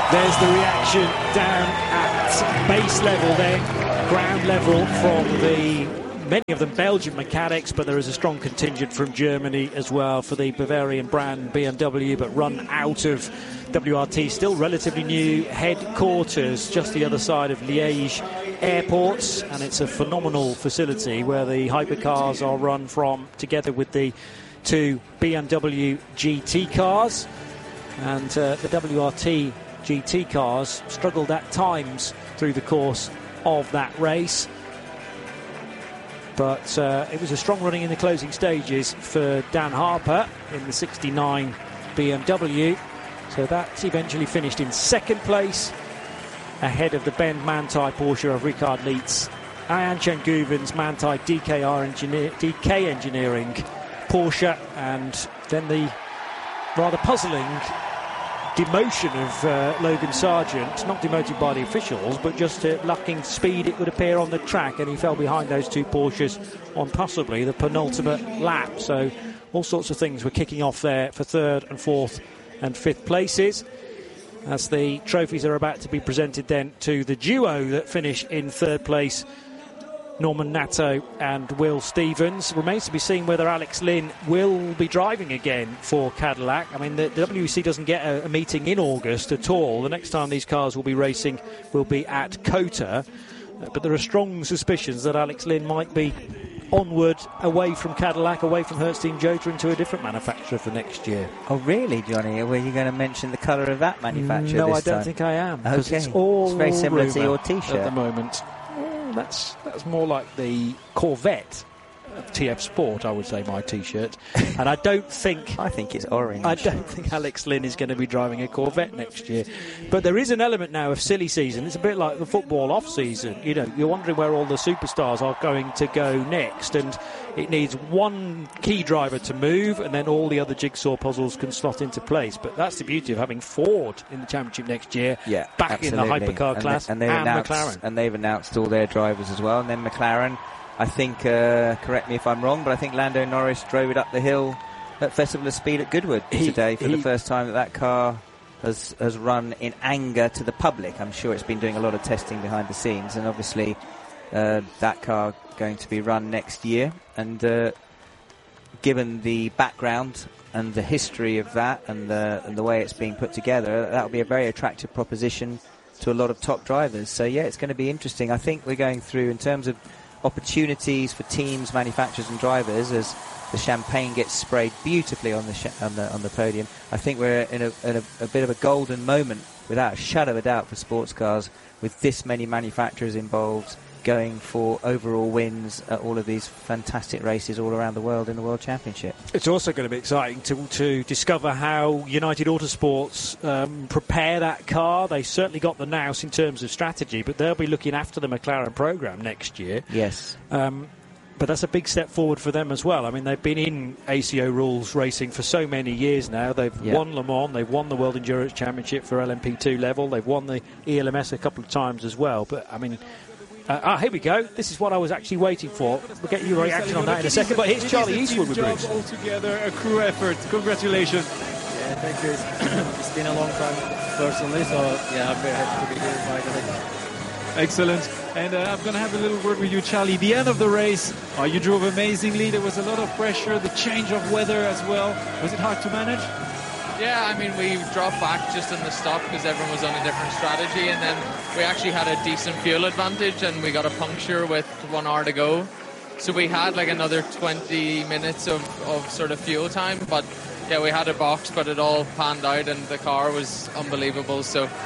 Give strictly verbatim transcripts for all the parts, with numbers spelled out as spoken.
There's the reaction down at base level then, ground level from the, many of them Belgian mechanics, but there is a strong contingent from Germany as well for the Bavarian brand B M W, but run out of W R T, still relatively new headquarters just the other side of Liège airports, and it's a phenomenal facility where the hypercars are run from, together with the two B M W G T cars, and uh, the W R T G T cars struggled at times through the course of that race, but uh, it was a strong running in the closing stages for Dan Harper in the sixty-nine B M W, so that eventually finished in second place ahead of the Ben Manthey Porsche of Richard Lietz, Ayan Chen-Guven's Manthey D K R engineer, D K Engineering Porsche, and then the rather puzzling demotion of uh, Logan Sargent, not demoted by the officials, but just uh, lacking speed, it would appear, on the track, and he fell behind those two Porsches on possibly the penultimate lap. So all sorts of things were kicking off there for third and fourth and fifth places, as the trophies are about to be presented then to the duo that finish in third place, Norman Nato and Will Stevens. Remains to be seen whether Alex Lynn will be driving again for Cadillac. I mean, the, the W E C doesn't get a, a meeting in August at all. The next time these cars will be racing will be at COTA. Uh, but there are strong suspicions that Alex Lynn might be onward, away from Cadillac, away from Hertz Team Jota, into a different manufacturer for next year. Oh, really, Johnny? Were you going to mention the colour of that manufacturer No, this I don't time? think I am. Okay. It's, all it's very similar rumour to your T-shirt. at the moment. That's that's more like the Corvette of T F Sport, I would say, my T-shirt. And I don't think... I think it's orange. I don't think Alex Lynn is going to be driving a Corvette next year. But there is an element now of silly season. It's a bit like the football off-season. You know, you're wondering where all the superstars are going to go next, and it needs one key driver to move, and then all the other jigsaw puzzles can slot into place. But that's the beauty of having Ford in the championship next year, yeah, back absolutely. in the hypercar and class, they, and, and announced, McLaren. And they've announced all their drivers as well. And then McLaren, I think, uh, correct me if I'm wrong, but I think Lando Norris drove it up the hill at Festival of Speed at Goodwood he, today for he, the first time that that car has, has run in anger to the public. I'm sure it's been doing a lot of testing behind the scenes, and obviously uh, that car going to be run next year. And uh, given the background and the history of that, and the, and the way it's being put together, that will be a very attractive proposition to a lot of top drivers. So yeah, it's going to be interesting. I think we're going through, in terms of opportunities for teams, manufacturers and drivers, as the champagne gets sprayed beautifully on the sh- on the on the podium, I think we're in, a, in a, a bit of a golden moment, without a shadow of a doubt, for sports cars, with this many manufacturers involved, going for overall wins at all of these fantastic races all around the world in the World Championship. It's also going to be exciting to, to discover how United Autosports um, prepare that car. They certainly got the nous in terms of strategy, but they'll be looking after the McLaren programme next year. Yes. Um, but that's a big step forward for them as well. I mean, they've been in A C O rules racing for so many years now. They've yeah. won Le Mans, they've won the World Endurance Championship for L M P two level, they've won the E L M S a couple of times as well. But, I mean... Uh, ah, here we go. This is what I was actually waiting for. We'll get your reaction on that in a second. But here's Charlie Eastwood with Bruce. Altogether, a crew effort. Congratulations. Yeah, thank you. It's been a long time personally, so yeah, I'm very happy to be here finally. Excellent. And uh, I'm going to have a little word with you, Charlie. The end of the race, uh, you drove amazingly. There was a lot of pressure, the change of weather as well. Was it hard to manage? Yeah, I mean, we dropped back just in the stop because everyone was on a different strategy, and then we actually had a decent fuel advantage, and we got a puncture with one hour to go. So we had like another twenty minutes of, of sort of fuel time, but yeah, we had a box, but it all panned out, and the car was unbelievable. So, um,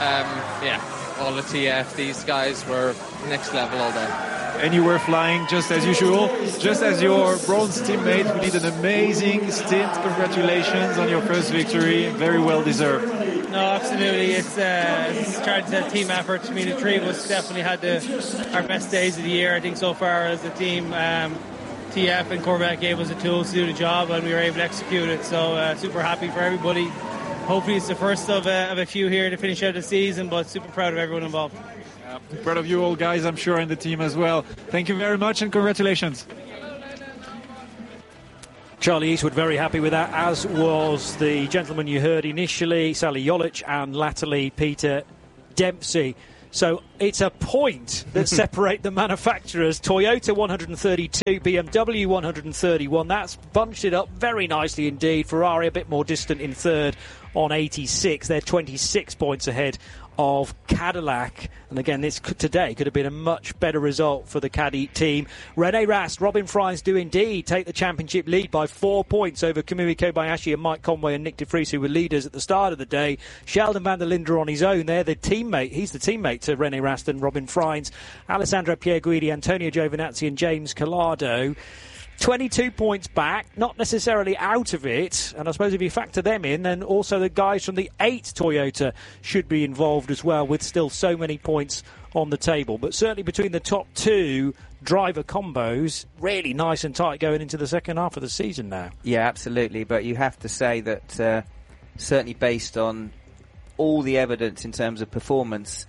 yeah, all the T F, these guys were next level all day. And you were flying just as usual, just as your bronze teammate who did an amazing stint. Congratulations on your first victory, very well deserved. No, absolutely. It's uh, it's started a team effort. I mean, the three of us definitely had the, our best days of the year, I think, so far as a team. Um, T F and Corvette gave us the tools to do the job, and we were able to execute it. So uh, super happy for everybody. Hopefully it's the first of, uh, of a few here to finish out the season, but super proud of everyone involved. Proud of you all, guys, I'm sure, and the team as well. Thank you very much, and congratulations. Charlie Eastwood very happy with that, as was the gentleman you heard initially, Sally Jolich, and latterly Peter Dempsey. So it's a point that separate the manufacturers. Toyota one hundred thirty-two, B M W one hundred thirty-one. That's bunched it up very nicely indeed. Ferrari a bit more distant in third on eighty-six. They're twenty-six points ahead of Cadillac. And again, this could, today could have been a much better result for the Caddy team. Rene Rast, Robin Fries do indeed take the championship lead by four points over Kamui Kobayashi and Mike Conway and Nick De Vries, who were leaders at the start of the day. Sheldon van der Linde on his own there, the teammate. He's the teammate to Rene Rast and Robin Fries. Alessandro Pierguidi, Antonio Giovinazzi and James Collado. twenty-two points back, not necessarily out of it, and I suppose if you factor them in, then also the guys from the eight Toyota should be involved as well, with still so many points on the table. But certainly between the top two driver combos, really nice and tight going into the second half of the season now. Yeah, absolutely, but you have to say that uh, certainly based on all the evidence in terms of performance,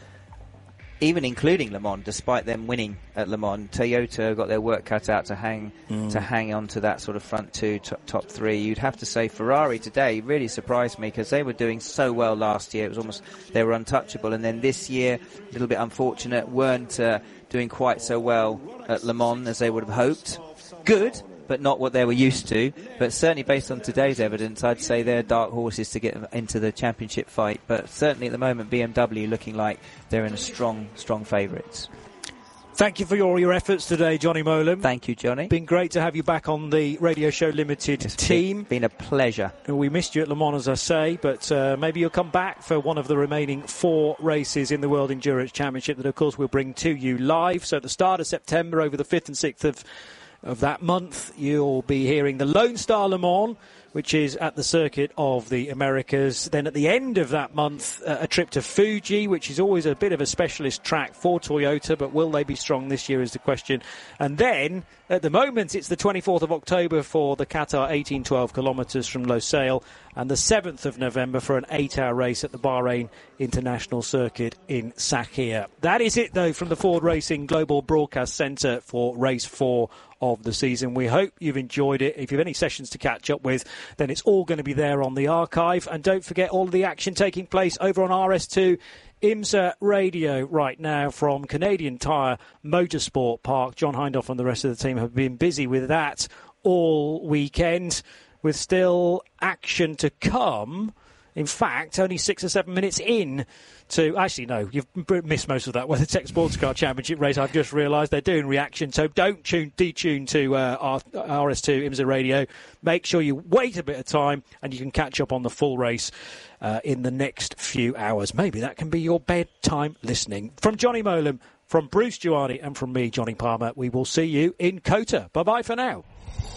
even including Le Mans, despite them winning at Le Mans, Toyota got their work cut out to hang mm. to hang on to that sort of front two, top, top three. You'd have to say Ferrari today really surprised me, because they were doing so well last year. It was almost, they were untouchable. And then this year, a little bit unfortunate, weren't uh, doing quite so well at Le Mans as they would have hoped. Good, but not what they were used to. But certainly based on today's evidence, I'd say they're dark horses to get into the championship fight. But certainly at the moment, B M W looking like they're in a strong, strong favourites. Thank you for all your efforts today, Johnny Mowlem. Thank you, Johnny. Been great to have you back on the Radio Show Limited it's team. Been, been a pleasure. We missed you at Le Mans, as I say, but uh, maybe you'll come back for one of the remaining four races in the World Endurance Championship that, of course, we'll bring to you live. So at the start of September, over the fifth and sixth of Of that month, you'll be hearing the Lone Star Le Mans, which is at the Circuit of the Americas. Then at the end of that month, uh, a trip to Fuji, which is always a bit of a specialist track for Toyota, but will they be strong this year is the question. And then, at the moment, it's the twenty-fourth of October for the Qatar eighteen twelve kilometres from Losail, and the seventh of November for an eight-hour race at the Bahrain International Circuit in Sakhir. That is it, though, from the Ford Racing Global Broadcast Centre for race four of the season. We hope you've enjoyed it. If you have any sessions to catch up with, then it's all going to be there on the archive. And don't forget all of the action taking place over on R S two IMSA Radio right now from Canadian Tire Motorsport Park. John Hindhaugh and the rest of the team have been busy with that all weekend, with still action to come. In fact, only six or seven minutes in to... Actually, no, you've missed most of that. Well, the Tech Sports Car Championship race, I've just realised they're doing reaction. So don't tune, detune to uh, R S two IMSA Radio. Make sure you wait a bit of time and you can catch up on the full race uh, in the next few hours. Maybe that can be your bedtime listening. From Johnny Mowlem, from Bruce Giuani and from me, Johnny Palmer, we will see you in COTA. Bye-bye for now.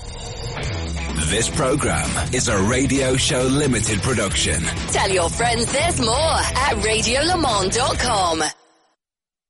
This programme is a Radio Show Limited production. Tell your friends there's more at radio le mans dot com.